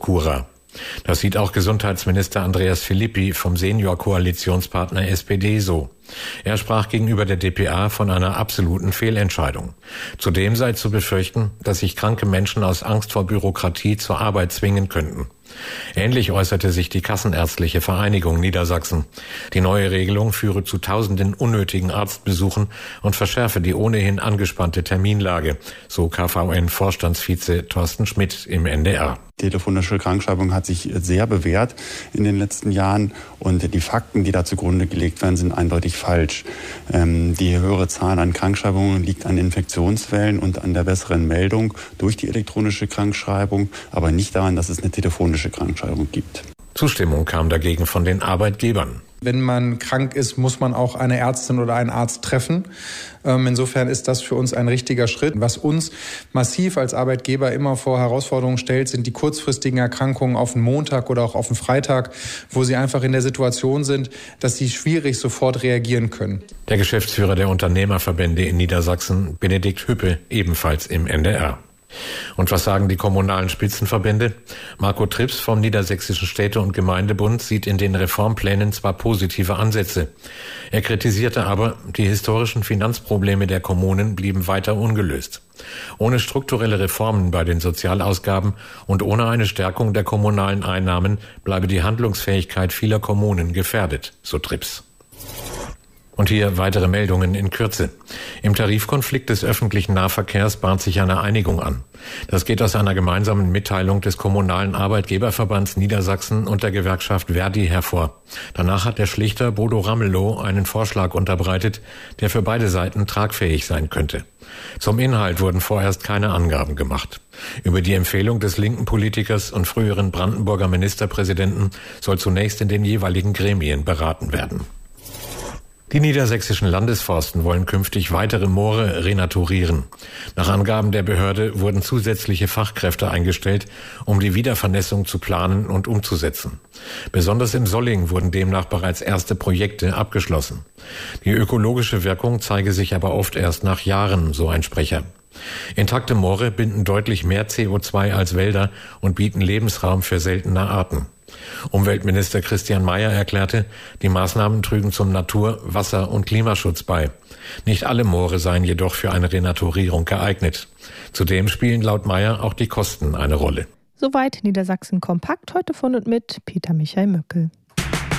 Cura. Das sieht auch Gesundheitsminister Andreas Philippi vom Senior-Koalitionspartner SPD so. Er sprach gegenüber der dpa von einer absoluten Fehlentscheidung. Zudem sei zu befürchten, dass sich kranke Menschen aus Angst vor Bürokratie zur Arbeit zwingen könnten. Ähnlich äußerte sich die Kassenärztliche Vereinigung Niedersachsen. Die neue Regelung führe zu tausenden unnötigen Arztbesuchen und verschärfe die ohnehin angespannte Terminlage, so KVN-Vorstandsvize Thorsten Schmidt im NDR. Telefonische Krankschreibung hat sich sehr bewährt in den letzten Jahren und die Fakten, die da zugrunde gelegt werden, sind eindeutig falsch. Die höhere Zahl an Krankschreibungen liegt an Infektionswellen und an der besseren Meldung durch die elektronische Krankschreibung, aber nicht daran, dass es eine telefonische Krankschreibung gibt. Zustimmung kam dagegen von den Arbeitgebern. Wenn man krank ist, muss man auch eine Ärztin oder einen Arzt treffen. Insofern ist das für uns ein richtiger Schritt. Was uns massiv als Arbeitgeber immer vor Herausforderungen stellt, sind die kurzfristigen Erkrankungen auf den Montag oder auch auf den Freitag, wo sie einfach in der Situation sind, dass sie schwierig sofort reagieren können. Der Geschäftsführer der Unternehmerverbände in Niedersachsen, Benedikt Hüppe, ebenfalls im NDR. Und was sagen die kommunalen Spitzenverbände? Marco Trips vom Niedersächsischen Städte- und Gemeindebund sieht in den Reformplänen zwar positive Ansätze. Er kritisierte aber, die historischen Finanzprobleme der Kommunen blieben weiter ungelöst. Ohne strukturelle Reformen bei den Sozialausgaben und ohne eine Stärkung der kommunalen Einnahmen bleibe die Handlungsfähigkeit vieler Kommunen gefährdet, so Trips. Und hier weitere Meldungen in Kürze. Im Tarifkonflikt des öffentlichen Nahverkehrs bahnt sich eine Einigung an. Das geht aus einer gemeinsamen Mitteilung des Kommunalen Arbeitgeberverbands Niedersachsen und der Gewerkschaft Verdi hervor. Danach hat der Schlichter Bodo Ramelow einen Vorschlag unterbreitet, der für beide Seiten tragfähig sein könnte. Zum Inhalt wurden vorerst keine Angaben gemacht. Über die Empfehlung des linken Politikers und früheren Brandenburger Ministerpräsidenten soll zunächst in den jeweiligen Gremien beraten werden. Die niedersächsischen Landesforsten wollen künftig weitere Moore renaturieren. Nach Angaben der Behörde wurden zusätzliche Fachkräfte eingestellt, um die Wiedervernässung zu planen und umzusetzen. Besonders im Solling wurden demnach bereits erste Projekte abgeschlossen. Die ökologische Wirkung zeige sich aber oft erst nach Jahren, so ein Sprecher. Intakte Moore binden deutlich mehr CO2 als Wälder und bieten Lebensraum für seltene Arten. Umweltminister Christian Mayer erklärte, die Maßnahmen trügen zum Natur-, Wasser- und Klimaschutz bei. Nicht alle Moore seien jedoch für eine Renaturierung geeignet. Zudem spielen laut Mayer auch die Kosten eine Rolle. Soweit Niedersachsen kompakt, heute von und mit Peter Michael Möckel.